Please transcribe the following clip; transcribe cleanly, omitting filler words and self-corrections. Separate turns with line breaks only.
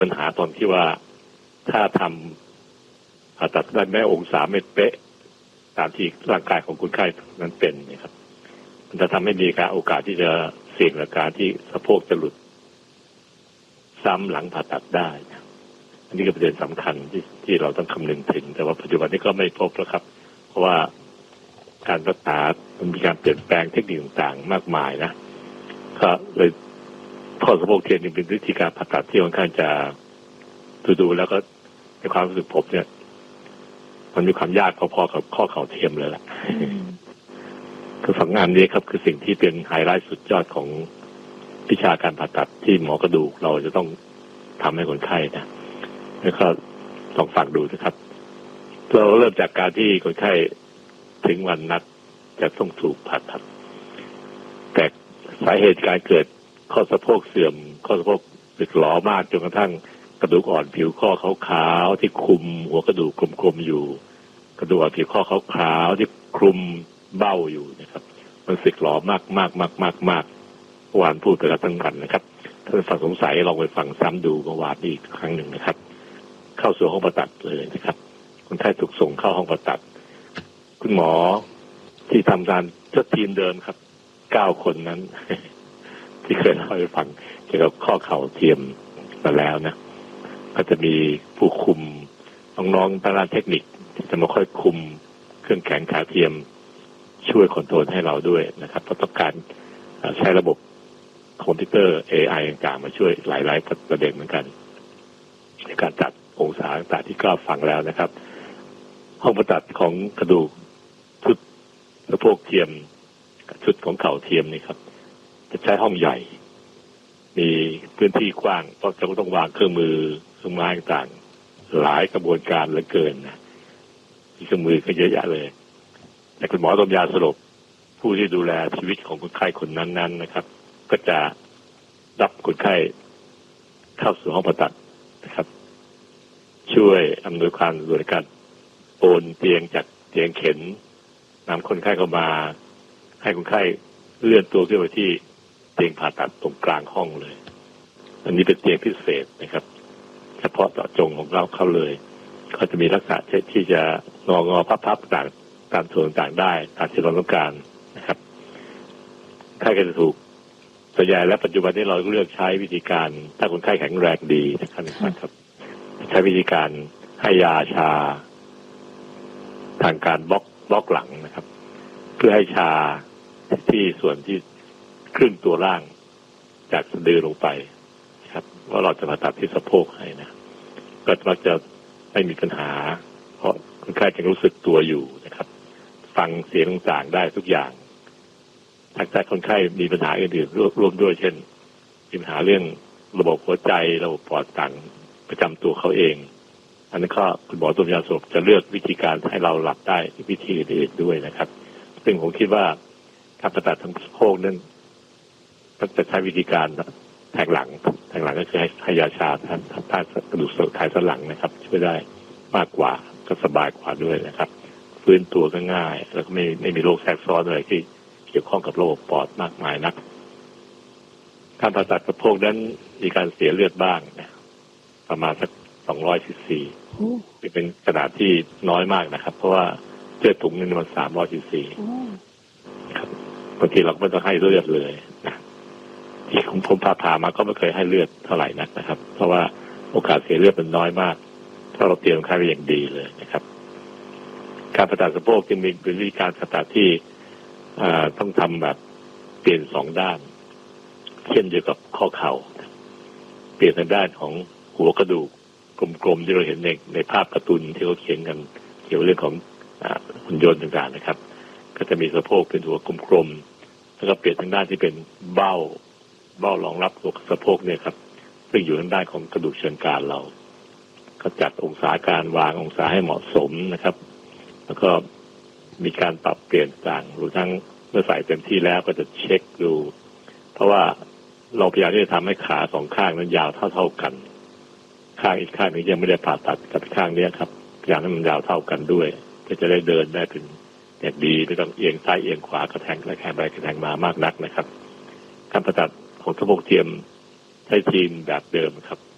ปัญหาตอนที่ว่าถ้าทำผ่าตัดได้แม้องศาไม่เป๊ะตามที่ร่างกายของคนไข้นั้นเป็นนะครับมันจะทำให้มีโอกาสที่จะเสี่ยงกับการที่สะโพกจะหลุดซ้ำหลังผ่าตัดได้อันนี้ก็เป็นประเด็นสำคัญที่เราต้องคำนึงถึงแต่ว่าปัจจุบันนี้ก็ไม่พบแล้วครับเพราะว่าการรักษามันมีการเปลี่ยนแปลงเทคนิคต่างๆมากมายนะก็เลยข้อสะโพกเทียมเป็นวิธีการผ่าตัดที่ค่อนข้างจะดูแล้วก็ในความรู้สึกผมเนี่ยมันมีความยากพอๆกับข้อเข่าเทียมเลยแหละคือสองงานนี้ครับคือสิ่งที่เป็นไฮไลท์สุดยอดของวิชาการผ่าตัดที่หมอกระดูกเราจะต้องทำให้คนไข้นะแล้วก็ลองฟังดูนะครับเราเริ่มจากการที่คนไข้ถึงวันนัดจะต้องถูกผ่าตัดแต่สาเหตุการเกิดข้อสะโพกเสื่อมข้อสะโพกสึกหลอมากจนกระทั่งกระดูกอ่อนผิวข้อขาวๆที่คลุมหัวกระดูกกลมๆอยู่กระดูกอ่อนผิวข้อขาวๆที่คลุมเบ้าอยู่นะครับมันสึกหลอมากเมื่อวานพูดไปแล้วทั้งวันนะครับถ้าฟังสงสัยลองไปฟังซ้ำดูเมื่อวานอีกครั้งหนึ่งนะครับเข้าสู่ห้องผ่าตัดเลยนะครับคนไข้ถูกส่งเข้าห้องผ่าตัดคุณหมอที่ทำงานเจ้าทีมเดิมครับ9 คนนั้น ที่เคยเล่าให้ฟังเกี่ยวกับข้อเข่าเทียมมาแล้วนะก็จะมีผู้คุมน้องๆทางด้านเทคนิคที่จะมาค่อยคุมเครื่องแขนขาเทียมช่วยคอนโทรลให้เราด้วยนะครับเพราะต้องการใช้ระบบคอมพิวเตอร์ AI ต่างๆมาช่วยหลายๆประเด็นเหมือนกันในการจัดองศาต่างๆที่ก็ฟังแล้วนะครับห้องผ่าตัดของกระดูกชุดสะโพกเทียมชุดของเข่าเทียมนี่ครับจะใช้ห้องใหญ่มีพื้นที่กว้างเพราะจะต้องวางเครื่องมือเครื่องไม้ต่างๆหลายกระบวนการเหลือเกินนะมีเครื่องมือก็เยอะแยะเลยแต่คุณหมอดมยาสลบผู้ที่ดูแลชีวิตของคนไข้คนนั้นๆนะครับก็จะรับคนไข้เข้าสู่ห้องผ่าตัดนะครับช่วยอำนวยความสะดวกในการโอนเตียงจากเตียงเข็นนำคนไข้เข้ามาให้คนไข้เลื่อนตัวขึ้นไปที่เตียงผ่าตัดตรงกลางห้องเลยอันนี้เป็นเตียงพิเศษนะครับเฉพาะเจาะจงของเราเข้าเลยเขาจะมีลักษณะที่จะงอพับต่างตามส่วนต่างได้ตามที่เราต้องการนะครับไข้ก็จะถูกส่วนใหญ่และปัจจุบันนี้เราเลือกใช้วิธีการถ้าคนไข้แข็งแรงดีนะครับใช้วิธีการให้ยาชาทางการบล็อกหลังนะครับเพื่อให้ชาที่ส่วนที่ครึ่งตัวล่างจากสะดือลงไปครับว่าเราจะผ่าตัดที่สะโพกให้นะก็มักจะไม่มีปัญหาเพราะคนไข้จะรู้สึกตัวอยู่นะครับฟังเสียงต่างๆได้ทุกอย่างถ้าคนไข้มีปัญหาอื่นๆร่วมด้วยเช่นมีปัญหาเรื่องระบบหัวใจระบบปอดต่างประจำตัวเขาเองอันนั้นก็คุณหมอตัวยาสลบจะเลือกวิธีการให้เราหลับได้วิธีอื่นๆด้วยนะครับซึ่งผมคิดว่าการผ่าตัดทั้งสะโพกนั้นต้องจะใช้วิธีการแทงหลังก็คือให้ยาชาท่านกระดูกไขสันหลังนะครับช่วยได้มากกว่าก็สบายกว่าด้วยนะครับฟื้นตัวก็ง่ายแล้วก็ไม่มีโรคแทรกซ้อนอะไรที่เกี่ยวข้องกับระบบปอดมากมายนักการผ่าตัดสะโพกนั้นมีการเสียเลือดบ้างนะประมาณสัก200 ซีซีเป็นขนาดที่น้อยมากนะครับเพราะว่าเลือดถุงนึงมัน300 ซีซีครับบางทีเราไม่ต้องให้เลือดเลยนะที่ผมผ่ามาก็ไม่เคยให้เลือดเท่าไหร่นักนะครับเพราะว่าโอกาสเสียเลือดมันน้อยมากถ้าเราเตรียมค่าไว้อย่างดีเลยนะครับการผ่าตัดสะโพกจึงมีเป็นวิธีการผ่าตัดที่ต้องทำแบบเปลี่ยน2 ด้านเช่นเดียวกับข้อเข่าเปลี่ยนทางด้านของหัวกระดูกกลมๆที่เราเห็นในภาพการ์ตูนที่เขาเขียนกันเกี่ยวกับเรื่องของหุ่นยนต์ต่างๆนะครับก็จะมีสะโพกเป็นหัวกลมๆแล้วก็เปลี่ยนทางด้านที่เป็นเบ้ารองรับตัวสะโพกเนี่ยครับซึ่งอยู่ทางด้านของกระดูกเชิงกรานเราก็จัดองศาการวางองศาให้เหมาะสมนะครับแล้วก็มีการปรับเปลี่ยนต่างรวมทั้งเมื่อใส่เต็มที่แล้วก็จะเช็คดูเพราะว่าเราพยายามที่จะทำให้ขา2 ข้างนั้นยาวเท่ากันข้างอีกข้างนึงยังไม่ได้ผ่าตัดกับข้างนี้ครับพยายามให้มันยาวเท่ากันด้วยเพื่อจะได้เดินได้เป็นอย่างดีไม่ต้องเอียงซ้ายเอียงขวากระแทกไปกระแทกมามากนักนะครับการผ่าตัดของสะโพกเทียมใช้ทีมแบบเดิมครับ